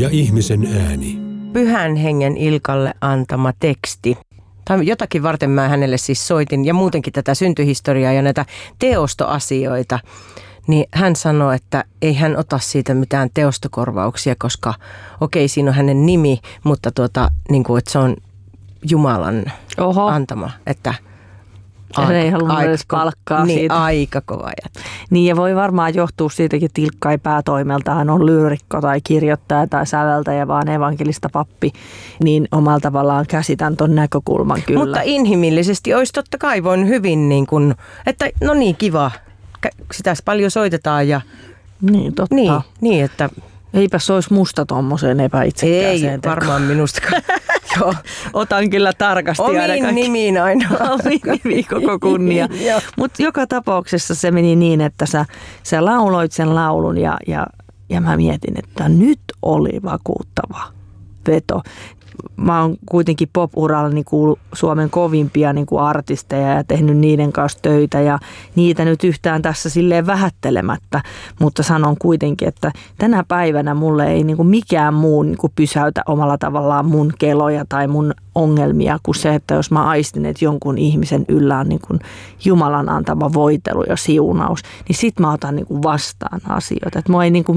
ja ihmisen ääni. Pyhän Hengen Ilkalle antama teksti. Tai jotakin varten mä hänelle siis soitin ja muutenkin tätä syntyhistoriaa ja näitä teostoasioita. Niin hän sanoi, että ei hän ota siitä mitään teostokorvauksia, koska okei, siinä on hänen nimi, mutta niin kuin, että se on Jumalan antama. Että hän ei halunnut edes palkkaa niin, siitä. Aika kova jättä. Niin ja voi varmaan johtua siitäkin, että Ilkka ei päätoimelta, hän on lyyrikko tai kirjoittaja tai säveltäjä, vaan evankelista pappi. Niin omalla tavallaan käsitän ton näkökulman kyllä. Mutta inhimillisesti olisi totta kai voinut hyvin, niin kuin, että no niin kiva, sitä paljon soitetaan ja niin, totta. Niin, että eipä se olisi musta tommoseen epäitsekkääseen ei tekoon. Varmaan minustakaan. Joo. Otan kyllä tarkasti aina kaikki. Omiin nimiin aina. Omiin nimiin koko kunnia. Mutta joka tapauksessa se meni niin, että sä lauloit sen laulun ja mä mietin, että nyt oli vakuuttava veto. Mä oon kuitenkin pop-uralla niin kuin Suomen kovimpia niin kuin artisteja ja tehnyt niiden kanssa töitä ja niitä nyt yhtään tässä silleen vähättelemättä, mutta sanon kuitenkin, että tänä päivänä mulle ei niin kuin mikään muu niin kuin pysäytä omalla tavallaan mun keloja tai mun ongelmia kuin se, että jos mä aistin, että jonkun ihmisen yllä on niin kuin Jumalan antama voitelu ja siunaus, niin sit mä otan niin kuin vastaan asioita. Että mua ei niin kuin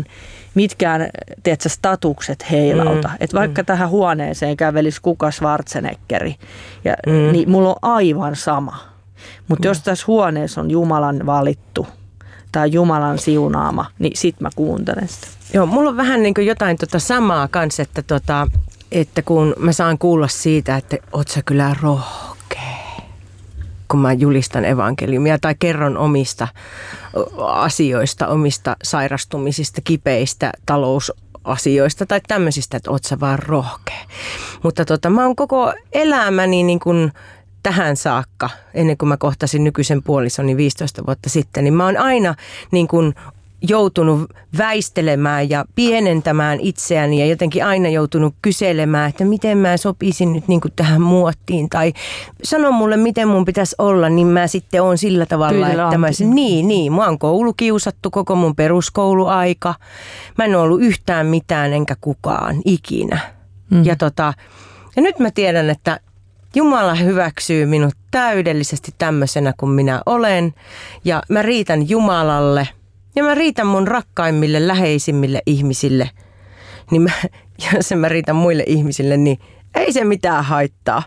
mitkään tiedätkö, statukset heilauta. Että vaikka tähän huoneeseen kävelisi kuka Schwarzeneggeri, niin mulla on aivan sama. Mutta jos tässä huoneessa on Jumalan valittu tai Jumalan siunaama, niin sit mä kuuntelen sitä. Joo, mulla on vähän niin kuin jotain samaa kanssa, että kun mä saan kuulla siitä, että oot sä kyllä rohkea, kun mä julistan evankeliumia tai kerron omista asioista, omista sairastumisista, kipeistä talousasioista tai tämmöisistä, että oot sä vaan rohkea. Mutta mä oon koko elämäni niin kuin tähän saakka, ennen kuin mä kohtasin nykyisen puolisoni 15 vuotta sitten, niin mä oon aina niin kuin joutunut väistelemään ja pienentämään itseäni ja jotenkin aina joutunut kyselemään, että miten mä sopisin nyt niin kuin tähän muottiin tai sano mulle, miten mun pitäisi olla, niin mä sitten oon sillä tavalla, että mä mua on koulukiusattu koko mun peruskouluaika. Mä en ole ollut yhtään mitään enkä kukaan ikinä. Ja nyt mä tiedän, että Jumala hyväksyy minut täydellisesti tämmöisenä kuin minä olen ja mä riitän Jumalalle. Ja mä riitän mun rakkaimmille, läheisimmille ihmisille, niin jos mä riitän muille ihmisille, niin ei se mitään haittaa.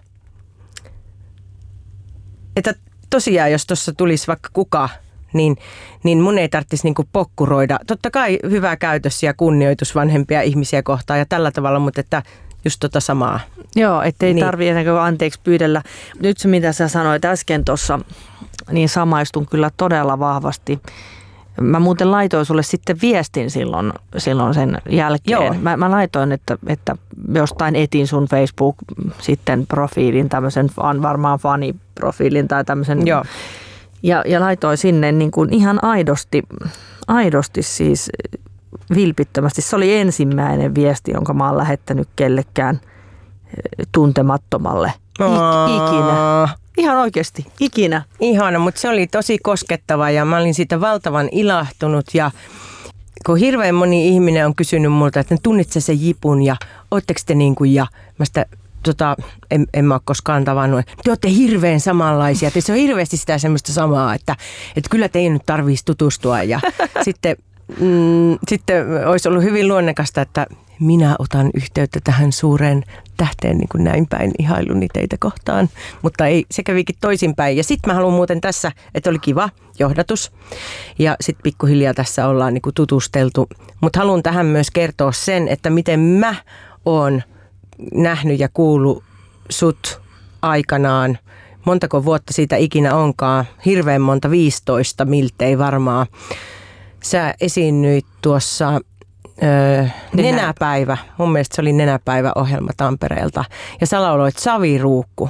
Että tosiaan, jos tuossa tulisi vaikka kuka, niin mun ei tarvitsisi niinku pokkuroida. Totta kai hyvä käytös ja kunnioitus vanhempia ihmisiä kohtaan ja tällä tavalla, mutta että just samaa. Joo, ettei tarvitse ennen kuin anteeksi pyydellä. Nyt se, mitä sä sanoit äsken tuossa, niin samaistun kyllä todella vahvasti. Mä muuten laitoin sulle sitten viestin silloin sen jälkeen. Mä laitoin, että jostain etin sun Facebook sitten profiilin, tämmöisen varmaan faniprofiilin tai tämmöisen. Joo. Ja laitoin sinne niin kuin ihan aidosti siis vilpittömästi. Se oli ensimmäinen viesti, jonka mä oon lähettänyt kellekään tuntemattomalle ikinä. Ihan oikeasti, ikinä. Ihana, mutta se oli tosi koskettava ja mä olin siitä valtavan ilahtunut ja kun hirveän moni ihminen on kysynyt multa, että tunnitse sen jipun ja ootteko te niin kuin ja mä sitä en mä ole koskaan tavannut, että te ootte hirveän samanlaisia, se on hirveästi sitä semmoista samaa, että kyllä teidän nyt tarvitsisi tutustua ja sitten olisi ollut hyvin luonnekasta, että minä otan yhteyttä tähän suureen tähteen niin kuin näin päin ihailuni teitä kohtaan, mutta ei, se kävikin toisinpäin. Ja sitten mä haluan muuten tässä, että oli kiva johdatus ja sitten pikkuhiljaa tässä ollaan niin kuin tutusteltu, mutta haluan tähän myös kertoa sen, että miten mä oon nähnyt ja kuullut sut aikanaan, montako vuotta siitä ikinä onkaan, hirveän monta, 15 miltei varmaan. Sä esiinnyit tuossa Nenäpäivä, mun mielestä se oli Nenäpäivä-ohjelma Tampereelta ja sä lauloit Saviruukku.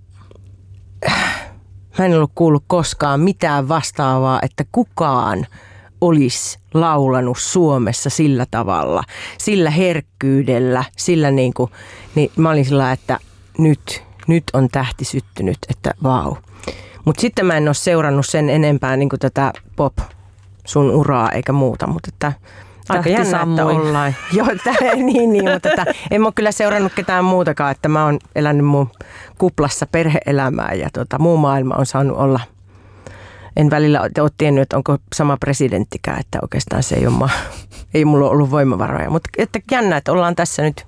Mä en ollut kuullut koskaan mitään vastaavaa, että kukaan olisi laulanut Suomessa sillä tavalla, sillä herkkyydellä, sillä niin mä olin sillä, että nyt on tähti syttynyt, että vau. Mutta sitten mä en ole seurannut sen enempää niin kuin tätä pop sun uraa eikä muuta, mutta että Aika jännä, että ollaan. Joo, niin, mutta en ole kyllä seurannut ketään muutakaan, että mä oon elänyt mun kuplassa perhe-elämää ja muu maailma on saanut olla. En välillä ole tiennyt, että onko sama presidenttikään, että oikeastaan se ei mulla ole ollut voimavaroja. Mutta että jännä, että ollaan tässä nyt.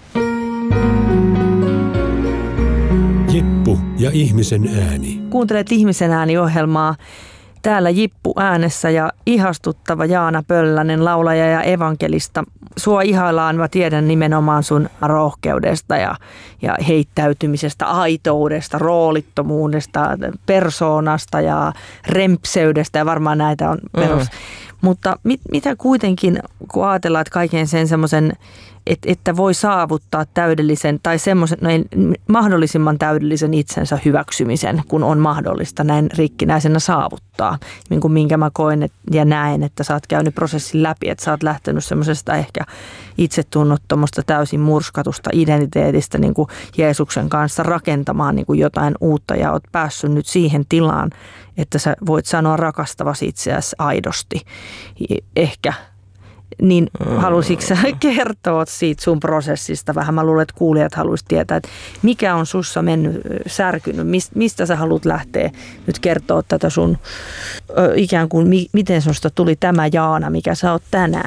Jippu ja ihmisen ääni. Kuuntelet Ihmisen ääni-ohjelmaa. Täällä Jippu äänessä ja ihastuttava Jaana Pöllänen, laulaja ja evankelista. Sua ihaillaan, mä tiedän nimenomaan sun rohkeudesta ja heittäytymisestä, aitoudesta, roolittomuudesta, persoonasta ja rempseydestä ja varmaan näitä on perus. Mutta mitä kuitenkin, kun ajatellaan, että kaiken sen semmoisen, että voi saavuttaa täydellisen tai semmoisen mahdollisimman täydellisen itsensä hyväksymisen, kun on mahdollista näin rikkinäisenä saavuttaa. Niin kuin minkä mä koen ja näen, että sä oot käynyt prosessin läpi, että sä oot lähtenyt semmoisesta ehkä itsetunnottomusta täysin murskatusta identiteetistä niin kuin Jeesuksen kanssa rakentamaan niin kuin jotain uutta ja oot päässyt nyt siihen tilaan, että sä voit sanoa rakastavasi itseäsi aidosti. Ehkä. Niin halusitko sä kertoa siitä sun prosessista vähän? Mä luulen, että kuulijat haluaisivat tietää, että mikä on sussa mennyt, särkynyt, mistä sä haluat lähteä nyt kertoa tätä sun ikään kuin, miten susta tuli tämä Jaana, mikä sä oot tänään?